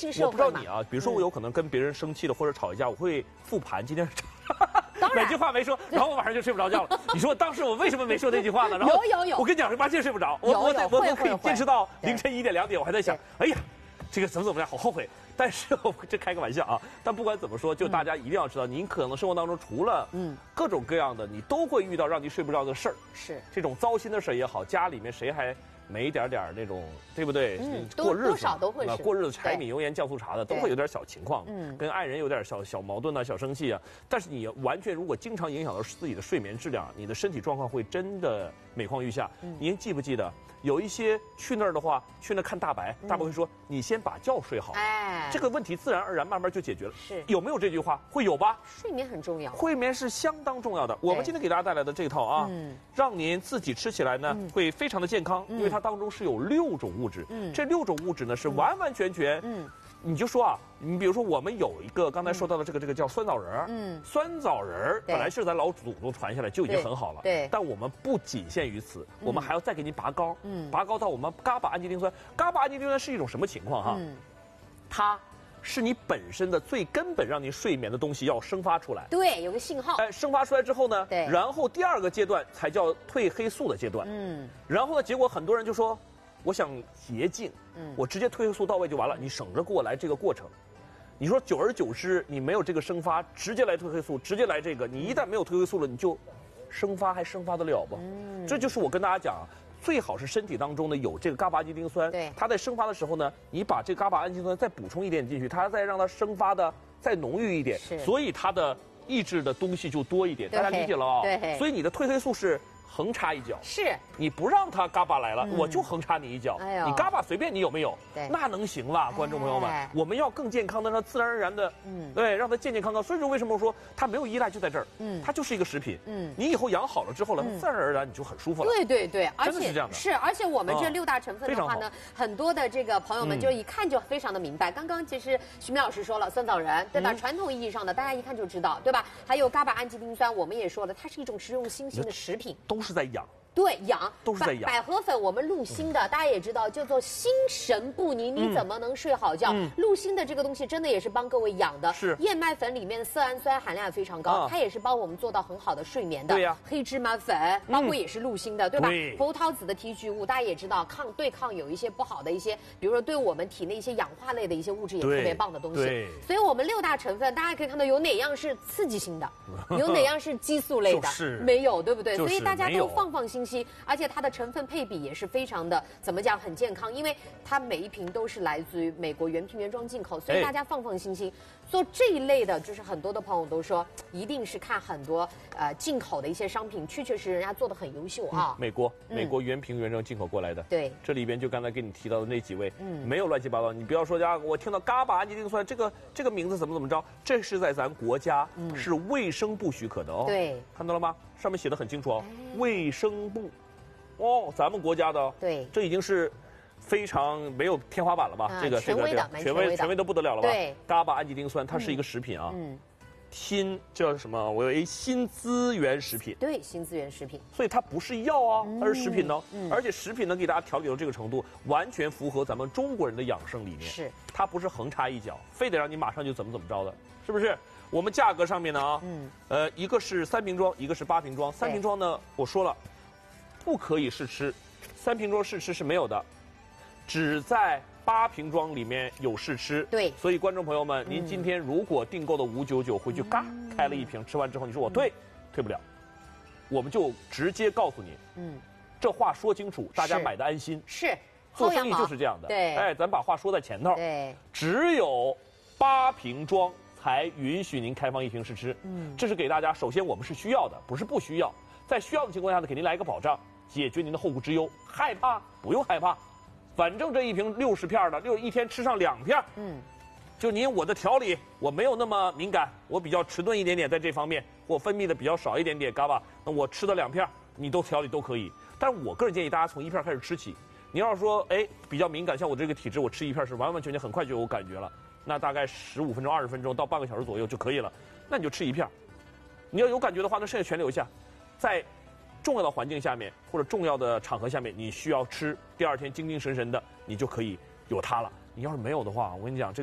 性社会嘛。 我不知道你啊，比如说我有可能跟别人生气了或者吵一架，我会复盘今天。哪句话没说，然后我晚上就睡不着觉了。你说当时我为什么没说那句话呢？然后有， 我跟你讲，完全睡不着。我可以坚持到凌晨1点2点，我还在想，哎呀，这个怎么样，好后悔。但是我这开个玩笑啊。但不管怎么说，就大家一定要知道，您可能生活当中除了各种各样的，你都会遇到让你睡不着的事儿。 是这种糟心的事也好，家里面谁还没一点那种，对不对？过日子多少都会是过日子，柴米油盐酱醋茶的都会有点小情况，跟爱人有点小矛盾啊，小生气啊。但是你完全如果经常影响到自己的睡眠质量，你的身体状况会真的每况愈下。您记不记得有一些去那儿的话，去那看大白，大白会说你先把觉睡好，这个问题自然而然慢慢就解决了。 是有没有这句话？会有吧？ 睡眠很重要， 睡眠是相当重要的。我们今天给大家带来的这套啊，让您自己吃起来呢会非常的健康，因为它当中是有6种物质，这6种物质呢是完完全全，你就说啊，你比如说我们有一个刚才说到的这个叫酸枣仁儿，酸枣仁儿本来是咱老祖宗传下来就已经很好了， 对， 但我们不仅限于此，我们还要再给你拔高，拔高到我们伽巴氨基丁酸。伽巴氨基丁酸是一种什么情况哈？它是你本身的最根本让你睡眠的东西要生发出来， 对，有个信号。 生发出来之后呢， 对， 然后第2个阶段才叫褪黑素的阶段，然后呢，结果很多人就说，我想捷径，我直接褪黑素到位就完了，你省着给我来这个过程。你说久而久之，你没有这个生发，直接来褪黑素，直接来这个，你一旦没有褪黑素了，你就生发还生发得了不？这就是我跟大家讲。最好是身体当中呢有这个伽巴氨基丁酸， 对， 它在生发的时候呢，你把这个伽巴氨基丁酸再补充一点进去，它再让它生发的再浓郁一点，所以它的抑制的东西就多一点，大家理解了啊？ 对， 所以你的褪黑素是横插一脚， 是你不让它伽巴来了，我就横插你一脚，你伽巴随便你有没有，那能行了？观众朋友们，我们要更健康的，让自然而然的，对，让它健健康康。所以说为什么说它没有依赖就在这儿，它就是一个食品，你以后养好了之后了，自然而然你就很舒服了。 对，而且真的是这样的， 而且我们这6大成分的话呢，很多的这个朋友们就一看就非常的明白。刚刚其实徐明老师说了酸枣仁，对吧？传统意义上的大家一看就知道，对吧？还有伽巴氨基丁酸，我们也说了，它是一种实用新型的食品， 都是在养。 对，养都是在养。 百合粉我们鹿心的，大家也知道叫做心神不宁，你怎么能睡好觉？鹿心的这个东西真的也是帮各位养的。 是燕麦粉里面的色氨酸含量也非常高，它也是帮我们做到很好的睡眠的。 对呀， 黑芝麻粉包括也是鹿心的，对吧？葡萄籽的提取物大家也知道，对抗有一些不好的一些，比如说对我们体内一些氧化类的一些物质也特别棒的东西。所以我们6大成分，大家可以看到有哪样是刺激性的，有哪样是激素类的，没有，对不对？所以大家都放心心，而且它的成分配比也是非常的，怎么讲，很健康，因为它每一瓶都是来自于美国原瓶原装进口，所以大家放心心。做这一类的，就是很多的朋友都说，一定是看很多进口的一些商品，确实人家做的很优秀啊。 美国原瓶原装进口过来的， 对， 这里边就刚才给你提到的那几位，没有乱七八糟。你不要说呀，我听到伽巴氨基丁酸这个名字怎么着，这是在咱国家是卫生部许可的哦。 对， 看到了吗？上面写的很清楚哦，卫生部。哦，咱们国家的， 对， 这已经是非常没有天花板了吧？这个权威的， 权威的不得了了吧？ 对， 伽巴氨基丁酸它是一个食品啊，叫什么？我有新资源食品， 对，新资源食品， 所以它不是药啊，它是食品呢。而且食品能给大家调理到这个程度，完全符合咱们中国人的养生理念。 是， 它不是横插一脚，非得让你马上就怎么着的，是不是？我们价格上面呢啊，一个是3瓶装，一个是8瓶装。3瓶装呢，我说了。不可以试吃，3瓶装试吃是没有的，只在8瓶装里面有试吃。 对， 所以观众朋友们，您今天如果订购的599回去开了1瓶，吃完之后你说我退不了，我们就直接告诉你，这话说清楚，大家买的安心。 是， 做生意就是这样的。 对， 咱把话说在前头。 对， 只有8瓶装才允许您开放1瓶试吃。这是给大家，首先我们是需要的，不是不需要。在需要的情况下呢，给您来一个保障，解决您的后顾之忧。害怕不用害怕，反正这1瓶60片的，1天吃上2片。就我的调理，我没有那么敏感，我比较迟钝一点点，在这方面，我分泌的比较少一点点，伽巴，那我吃的2片，你都调理都可以。但是我个人建议大家从1片开始吃起。你要是说，比较敏感，像我这个体质，我吃1片是完完全全很快就有感觉了，那大概15分钟、20分钟到半个小时左右就可以了。那你就吃1片。你要有感觉的话，那剩下全留下。在重要的环境下面或者重要的场合下面，你需要吃，第2天精精神神的，你就可以有它了。你要是没有的话，我跟你讲，